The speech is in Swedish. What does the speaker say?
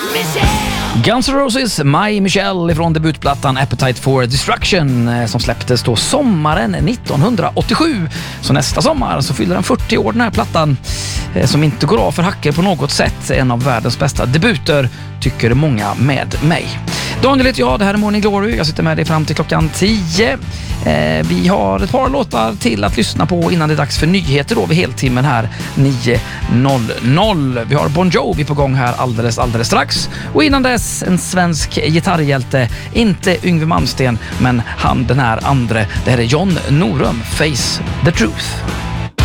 Guns N' Roses, My Michelle ifrån debutplattan Appetite for Destruction som släpptes då sommaren 1987. Så nästa sommar så fyller den 40 år den här plattan som inte går av för hacker på något sätt. En av världens bästa debuter tycker många med mig. Daniel heter jag, det här är Morning Glory. Jag sitter med dig fram till klockan 10. Vi har ett par låtar till att lyssna på innan det är dags för nyheter då vid heltimmen här 9.00. Vi har Bon Jovi på gång här alldeles strax. Och innan dess en svensk gitarrhjälte, inte Yngwie Malmsteen men han den här andra. Det här är John Norum, Face the Truth.